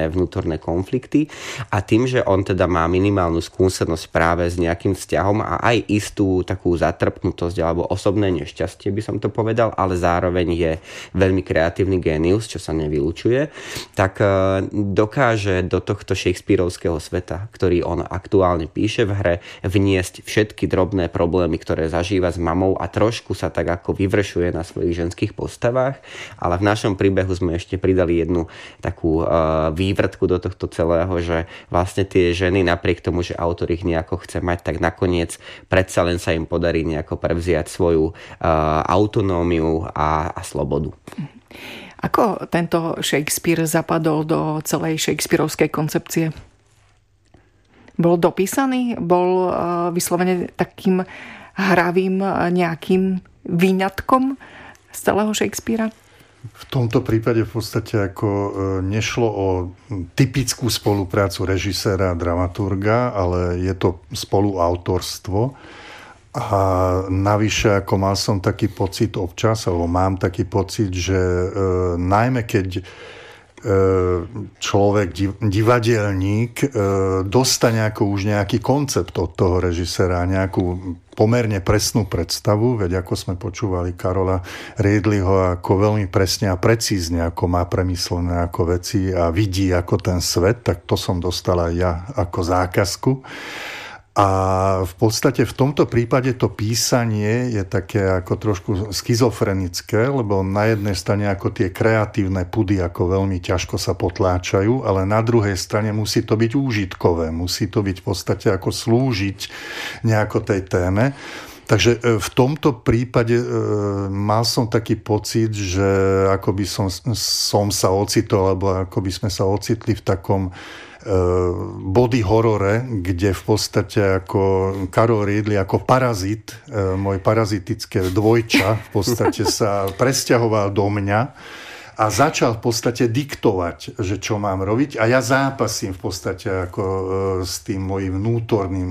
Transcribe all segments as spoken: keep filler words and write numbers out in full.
rôzne vnútorné konflikty a tým, že on teda má minimálnu skúsenosť práve s nejakým vzťahom a aj istú takú zatrpnutosť alebo osobné nešťastie, by som to povedal, ale zároveň je veľmi kreatívny génius, čo sa nevylučuje, tak dokáže do tohto shakespearovského sveta, ktorý on aktuálne píše v hre, vniesť všetky drobné problémy, ktoré zažíva s mamou a trošku sa tak ako vyvršuje na svojich ženských postavách, ale v našom príbehu sme ešte pridali jednu takú uh, vývrtku do tohto celého, že vlastne tie ženy napriek tomu, že autor ich nejako chce mať, tak nakoniec predsa len sa im podarí nejako prevziať svoju uh, autonómiu a, a slobodu. Ako tento Shakespeare zapadol do celej shakespearovskej koncepcie? Bol dopísaný? Bol vyslovene takým hravým nejakým výňatkom z celého Shakespearea? V tomto prípade v podstate ako nešlo o typickú spoluprácu režiséra a dramaturga, ale je to spoluautorstvo. A navyše, ako mal som taký pocit občas, alebo mám taký pocit, že e, najmä keď e, človek, div, divadelník e, dostane ako už nejaký koncept od toho režisera, nejakú pomerne presnú predstavu, veď ako sme počúvali Karola Riedliho, ako veľmi presne a precízne, ako má premyslené ako veci a vidí ako ten svet, tak to som dostal aj ja ako zákazku. A v podstate v tomto prípade to písanie je také ako trošku schizofrenické, lebo na jednej strane ako tie kreatívne pudy ako veľmi ťažko sa potláčajú, ale na druhej strane musí to byť úžitkové, musí to byť v podstate ako slúžiť nejako tej téme. Takže v tomto prípade e, mal som taký pocit, že ako by som, som sa ocitol, alebo ako by sme sa ocitli v takom body horore, kde v podstate ako Karol Riedli ako parazit, môj parazitické dvojča v podstate sa presťahoval do mňa a začal v podstate diktovať, že čo mám robiť a ja zápasím v podstate ako s tým mojím vnútorným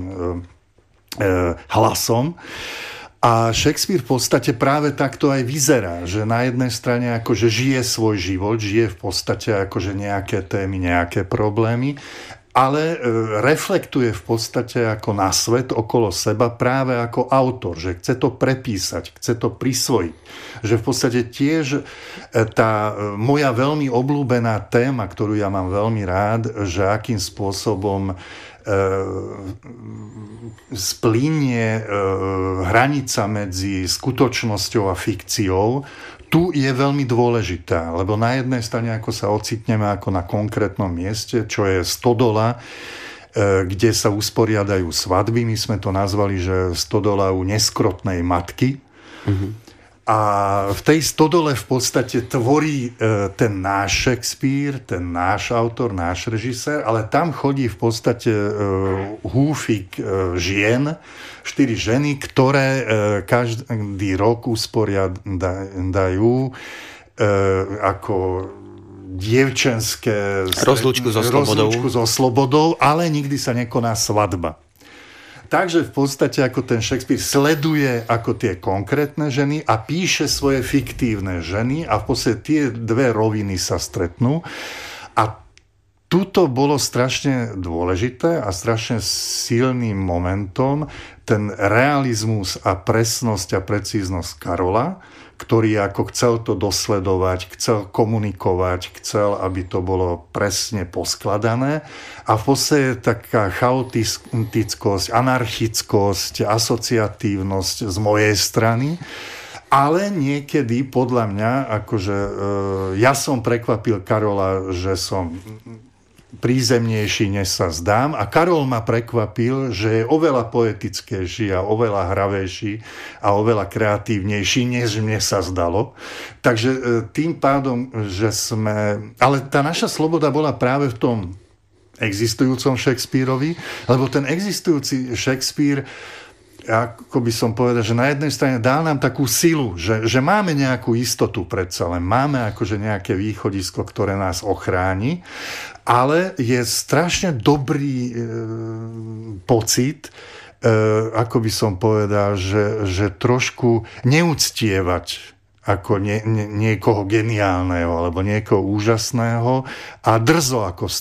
hlasom. A Shakespeare v podstate práve takto aj vyzerá, že na jednej strane akože žije svoj život, žije v podstate akože nejaké témy, nejaké problémy, ale reflektuje v podstate ako na svet okolo seba práve ako autor, že chce to prepísať, chce to prisvojiť. Že v podstate tiež tá moja veľmi obľúbená téma, ktorú ja mám veľmi rád, že akým spôsobom splynie hranica medzi skutočnosťou a fikciou, tu je veľmi dôležitá, lebo na jednej strane ako sa ocitneme ako na konkrétnom mieste, čo je stodola, kde sa usporiadajú svadby. My sme to nazvali, že stodola u neskrotnej matky. Mhm. A v tej stodole v podstate tvorí ten náš Shakespeare, ten náš autor, náš režisér, ale tam chodí v podstate húfik žien, štyri ženy, ktoré každý rok usporiadajú ako dievčenské rozlúčku so slobodou. rozlúčku so slobodou, ale nikdy sa nekoná svadba. Takže v podstate ako ten Shakespeare sleduje ako tie konkrétne ženy a píše svoje fiktívne ženy a v podstate tie dve roviny sa stretnú. A tuto bolo strašne dôležité a strašne silným momentom ten realizmus a presnosť a precíznosť Karola, ktorý ako chcel to dosledovať, chcel komunikovať, chcel, aby to bolo presne poskladané. A v podstate taká chaotickosť, anarchickosť, asociatívnosť z mojej strany. Ale niekedy, podľa mňa, akože ja som prekvapil Karola, že som prízemnejší, než sa zdám. A Karol ma prekvapil, že je oveľa poetickejší a oveľa hravejší a oveľa kreatívnejší, než mne sa zdalo. Takže tým pádom, že sme... Ale tá naša sloboda bola práve v tom existujúcom Shakespeareovi, lebo ten existujúci Shakespeare, ako by som povedal, že na jednej strane dal nám takú silu, že, že máme nejakú istotu predsa len, máme akože nejaké východisko, ktoré nás ochráni, ale je strašne dobrý e, pocit, e, ako by som povedal, že, že trošku neúctievať ako nie, nie, niekoho geniálneho alebo niekoho úžasného a drzo ako